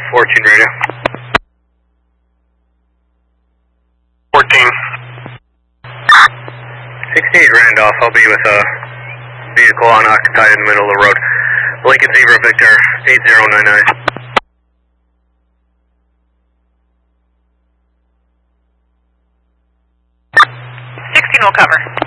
14 radio. 14. 68 Randolph, I'll be with a vehicle unoccupied in the middle of the road. Lincoln Zebra Victor 8099. 16 will cover.